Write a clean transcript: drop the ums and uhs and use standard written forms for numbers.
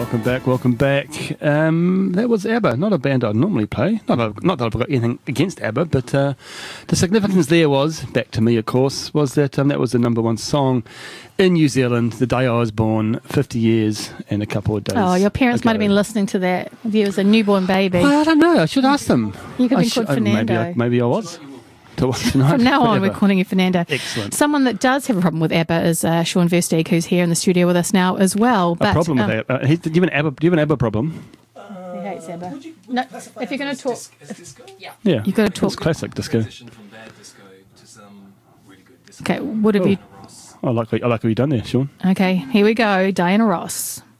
Welcome back, welcome back. That was ABBA, not a band I'd normally play. Not that I've got anything against ABBA, but the significance there was, back to me of course, was that that was the number one song in New Zealand the day I was born, 50 years and a couple of days. Oh, your parents might have been listening to that if you was a newborn baby. Well, I don't know, I should ask them. You could have been called Fernando. Maybe I was. From now on, we're calling you Fernando. Excellent. Someone that does have a problem with ABBA is Sean Versteeg, who's here in the studio with us now as well. But, a problem with ABBA? Do you have an ABBA problem? He hates ABBA. No, if you're going to talk... Yeah, you've got to talk... It's classic disco. Okay, what have you... I like what you've done there, Sean. Okay, here we go. Diana Ross.